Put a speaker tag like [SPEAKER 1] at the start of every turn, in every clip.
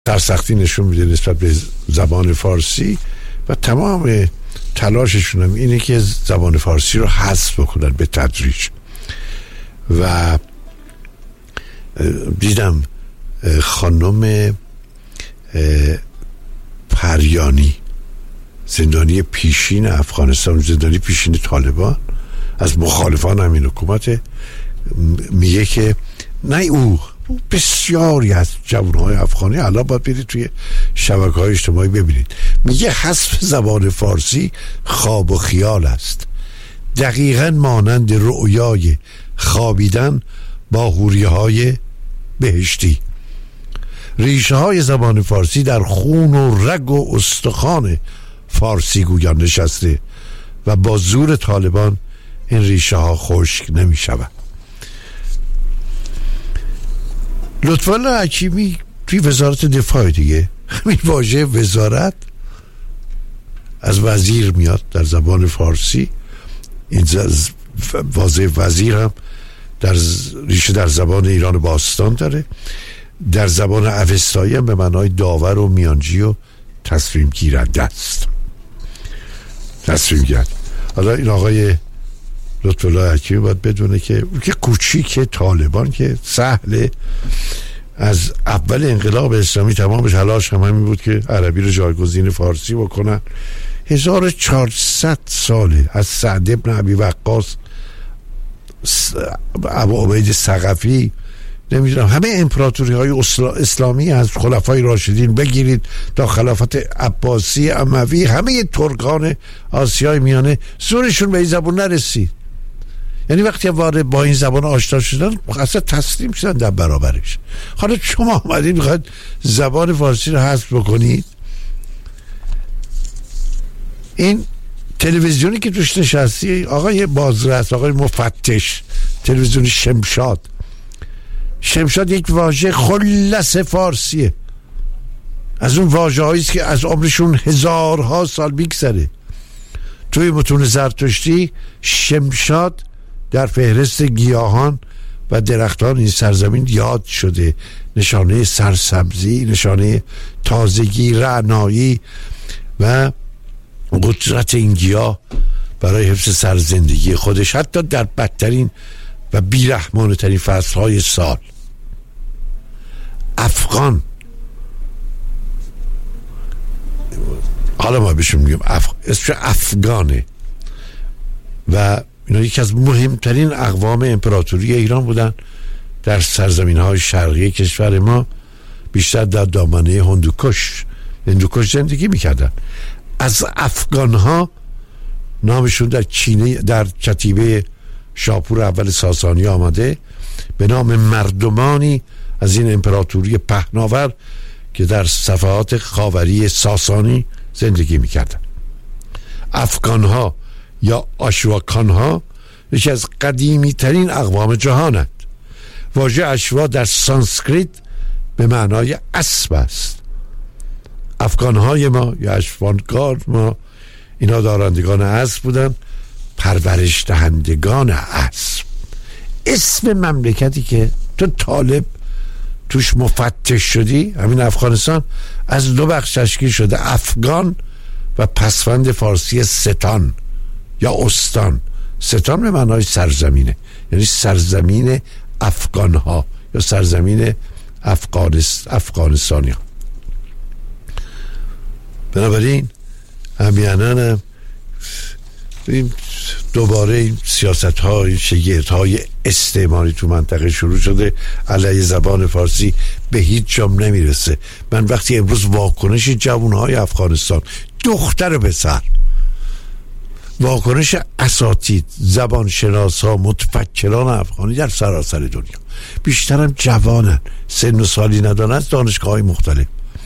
[SPEAKER 1] سرسختی نشون میده نسبت به زبان فارسی و تمام تلاششون هم اینه که زبان فارسی رو حذف بکنن به تدریج. و دیدم خانم پریانی، زندانی پیشین افغانستان، زندانی پیشین طالبان، از مخالفان همین حکومت، میگه که نه او بسیاری از جوانهای افغانی، الان باید برید توی شبکه‌های اجتماعی ببینید، میگه حذف زبان فارسی خواب و خیال است، دقیقاً مانند رؤیای خوابیدن با حوریه‌های بهشتی. ریشه های زبان فارسی در خون و رگ و استخوان فارسی گویان نشسته و با زور طالبان این ریشه ها خشک نمی شود. لطفالله حکیمی توی وزارت دفاع دیگه، همین واژه وزارت از وزیر میاد در زبان فارسی، این واژه وزیر هم در ریشه در زبان ایران باستان داره، در زبان اوستایی هم به معنای داور و میانجی و تصمیم گیرنده است. تصمیم گیرنده. حالا این آقای لطفالله حکیمی باید بدونه که کوچیک طالبان که سهله، از اول انقلاب اسلامی تمام تلاش هم همین بود که عربی رو جایگزین فارسی بکنن. 1400 ساله از سعد ابن ابی وقاص، ابو عبید ثقفی، نمیدونم همه امپراتوری های اسلامی از خلفای راشدین بگیرید تا خلافت عباسی اموی، همه ترکان آسیای میانه زورشون به این زبان نرسید. یعنی وقتی وارد با این زبان آشنا شدن اصلا تسلیم شدن در برابرش. حالا شما آمدید میخواید زبان فارسی رو حذف بکنید. این تلویزیونی که توش نشستی آقای بازرس، آقای مفتش، تلویزیون شمشاد یک واژه خلص فارسیه، از اون واژه هاییست که از عمرشون هزارها سال میگذره. توی متون زرتشتی شمشاد در فهرست گیاهان و درختان این سرزمین یاد شده، نشانه سرسبزی، نشانه تازگی، رعنایی و قدرت این گیاه برای حفظ سرزندگی خودش، حتی در بدترین و بیرحمانه ترین فصلهای سال. افغان، حالا ما بهشون میگیم اسمش افغانه و اینا یکی از مهمترین اقوام امپراتوری ایران بودن در سرزمین های شرقی کشور ما، بیشتر در دامنه هندوکش زندگی میکردن. از افغان ها نامشون در چینه، در کتیبه شاپور اول ساسانی آمده به نام مردمانی از این امپراتوری پهناور که در صفحات خاوری ساسانی زندگی میکردن. افغان ها یا آشواکان ها یکی از قدیمی ترین اقوام جهانند. واژه اشوا در سانسکریت به معنای اسب است. افغان های ما یا اشوانگار ما، اینا دارندگان اسب بودن، پرورش دهندگان اسب. اسم مملکتی که تو طالب توش مفتش شدی، همین افغانستان، از دو بخش تشکیل شده، افغان و پسوند فارسی ستان یا استان. ستان به معنای سرزمینه، یعنی سرزمین افغان ها یا سرزمین افغانستانی ها. بنابراین همیانن هم دوباره این سیاست ها، این شگرد های استعماری تو منطقه شروع شده علیه زبان فارسی، به هیچ جام نمیرسه. من وقتی امروز واکنش جوان های افغانستان، دختر و پسر، واکنش اساتید، زبان شناس ها، متفکران افغانی در سراسر دنیا، بیشترم جوانن، سن و سالی ندارن، از دانشگاه های مختلف،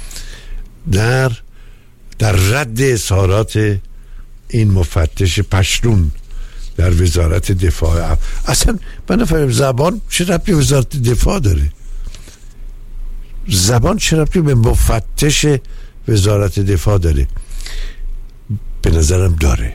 [SPEAKER 1] در رد اظهارات این مفتش پشتون در وزارت دفاع. اصلا من نفهم زبان چه ربطی به وزارت دفاع داره؟ زبان چه ربطی به مفتش وزارت دفاع داره؟ به نظرم داره.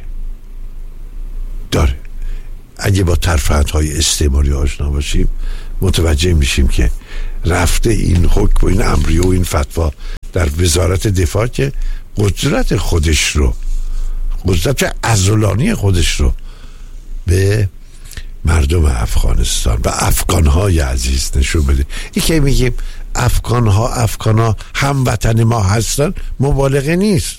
[SPEAKER 1] اگه با ترفندهای استعماری آشنا باشیم متوجه میشیم که رفته این حکم و این امری و این فتوا در وزارت دفاع که قدرت خودش رو، قدرت عضلانی خودش رو به مردم افغانستان و افغانهای عزیز نشون بده. این که میگیم افغانها هموطن ما هستن، مبالغه نیست.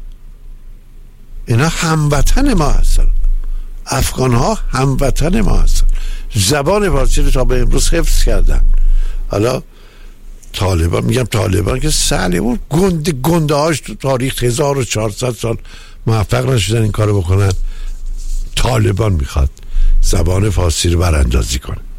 [SPEAKER 1] اینا هموطن ما هستن، افغانها هموطن ما هستن. زبان فارسی رو تا به امروز حفظ کردن. حالا طالبان، میگم طالبان که سهله، اون گنده هاش تو تاریخ 1400 سال موفق نشدن این کارو بکنن. طالبان میخواد زبان فارسی رو براندازی کنه.